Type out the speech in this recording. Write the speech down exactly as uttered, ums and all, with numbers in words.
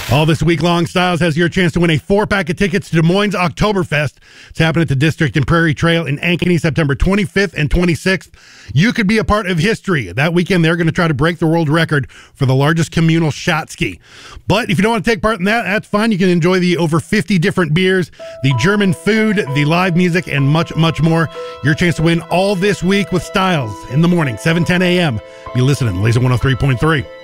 All this week long, Styles has your chance to win a four-pack of tickets to Des Moines Oktoberfest. It's happening at the District and Prairie Trail in Ankeny, September twenty-fifth and twenty-sixth. You could be a part of history. That weekend, they're going to try to break the world record for the largest communal shot ski. But if you don't want to take part in that, that's fine. You can enjoy the over fifty different beers, the German food, the live music, and much, much more. Your chance to win all this week with Styles in the morning, seven ten a.m. Be listening to Laser one oh three point three.